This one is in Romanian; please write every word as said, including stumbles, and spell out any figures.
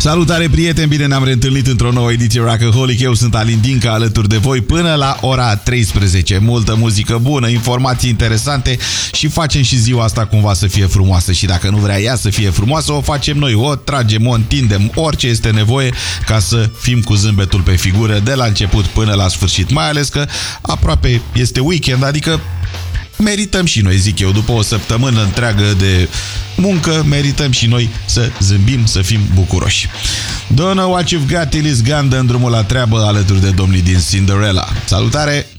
Salutare, prieteni! Bine ne-am reîntâlnit într-o nouă ediție Rockaholic. Eu sunt Alin Dinca, alături de voi până la ora treisprezece. Multă muzică bună, informații interesante și facem și ziua asta cumva să fie frumoasă. Și dacă nu vrea ea să fie frumoasă, o facem noi, o tragem, o întindem, orice este nevoie ca să fim cu zâmbetul pe figură de la început până la sfârșit. Mai ales că aproape este weekend, adică merităm și noi, zic eu, după o săptămână întreagă de muncă, merităm și noi să zâmbim, să fim bucuroși. Don't know what you've got till it's gone, dă în drumul la treabă alături de domnii din Cinderella. Salutare!